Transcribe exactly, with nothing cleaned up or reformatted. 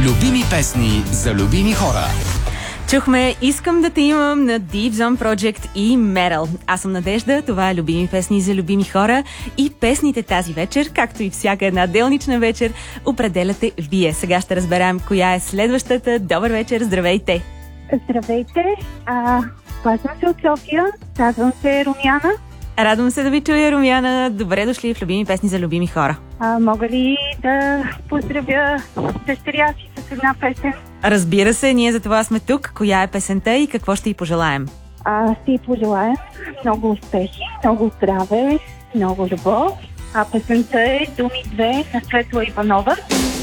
Любими песни за любими хора. Чухме "Искам да те имам" на Deep Zone Project и Metal. Аз съм Надежда, това е Любими песни за любими хора и песните тази вечер, както и всяка една делнична вечер, определяте вие. Сега ще разберем коя е следващата. Добър вечер, здравейте! Здравейте, а, плащам се от София, казвам се Румяна. Радвам се да ви чуя, Румяна. Добре дошли в Любими песни за любими хора. А, мога ли да поздравя дъщеря си с една песен? Разбира се, ние за това сме тук. Коя е песента и какво ще й пожелаем? А, ще й пожелаем много успехи, много здраве, много любов. А песента е "Думи две" на Светла Иванова.